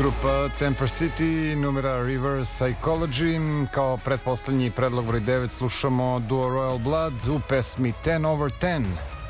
Grupa Temper City, numera Reverse Psychology. Kao pretposlednji predlog broj 9 slušamo duo Royal Blood u pesmi 10 over 10.